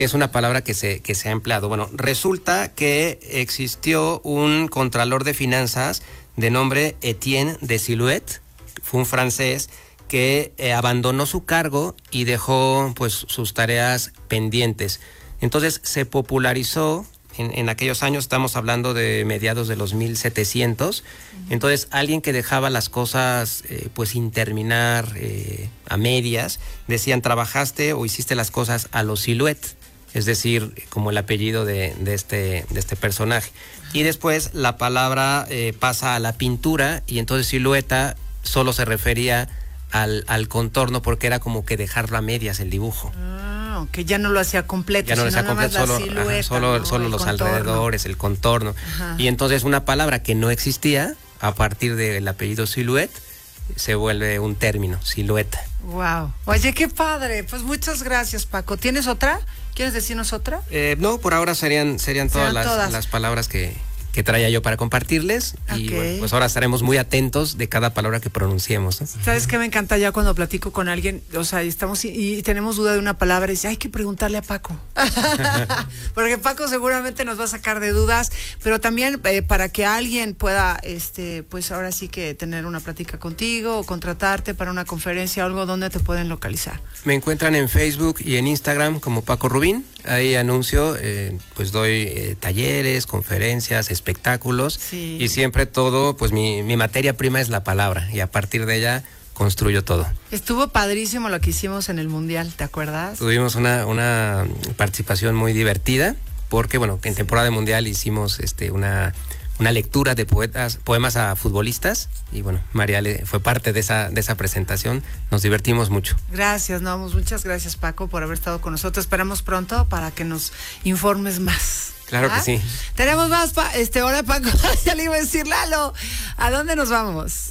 Es una palabra que se ha empleado. Bueno, resulta que existió un contralor de finanzas de nombre Etienne de Silhouette, fue un francés que abandonó su cargo y dejó pues sus tareas pendientes. Entonces se popularizó en aquellos años, estamos hablando de mediados de los 1700. Entonces alguien que dejaba las cosas pues sin terminar, a medias, decían trabajaste o hiciste las cosas a lo Silhouette, es decir, como el apellido de este personaje. Y después la palabra pasa a la pintura y entonces silueta solo se refería al contorno porque era como que dejarlo a medias el dibujo. Que ya no lo hacía completo. Ya no lo hacía completo, solo los alrededores, el contorno. Ajá. Y entonces una palabra que no existía, a partir del apellido Silhouette, se vuelve un término, silueta. Wow. Oye, qué padre. Pues muchas gracias, Paco. ¿Tienes otra? ¿Quieres decirnos otra? No, por ahora serían todas las palabras que traía yo para compartirles. Okay. Y bueno, pues ahora estaremos muy atentos de cada palabra que pronunciemos, ¿no? ¿Sabes qué me encanta ya cuando platico con alguien? O sea, estamos y tenemos duda de una palabra y dice, hay que preguntarle a Paco. Porque Paco seguramente nos va a sacar de dudas, pero también para que alguien pueda, pues ahora sí que tener una plática contigo o contratarte para una conferencia o algo, ¿dónde te pueden localizar? Me encuentran en Facebook y en Instagram como Paco Rubín. Ahí anuncio, pues doy talleres, conferencias, espectáculos, sí. Y siempre todo, pues mi materia prima es la palabra y a partir de ella construyo todo. Estuvo padrísimo lo que hicimos en el Mundial, ¿te acuerdas? Tuvimos una participación muy divertida porque, bueno, en temporada de Mundial hicimos una lectura de poemas a futbolistas y bueno, Mariale fue parte de esa presentación, nos divertimos mucho. Gracias, muchas gracias, Paco, por haber estado con nosotros. Esperamos pronto para que nos informes más. Claro que sí. Tenemos más, hola Paco, ya le iba a decir Lalo, ¿a dónde nos vamos?